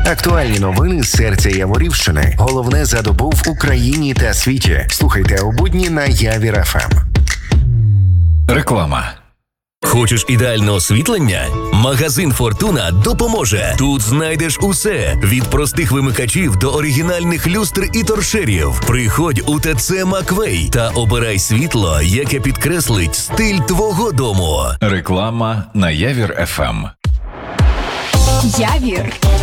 Актуальні новини з серця Яворівщини. Головне за добу в Україні та світі. Слухайте у будні на Явір ФМ. Реклама. Хочеш ідеальне освітлення? Магазин «Фортуна» допоможе. Тут знайдеш усе – від простих вимикачів до оригінальних люстр і торшерів. Приходь у ТЦ «Маквей» та обирай світло, яке підкреслить стиль твого дому. Реклама на Явір ФМ. Явір